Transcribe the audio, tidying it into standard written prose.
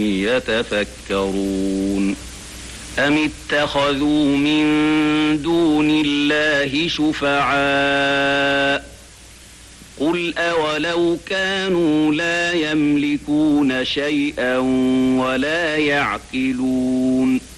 يتفكرون أم اتخذوا من دون الله شفعاء قل أولو كانوا لا يملكون شيئا ولا يعقلون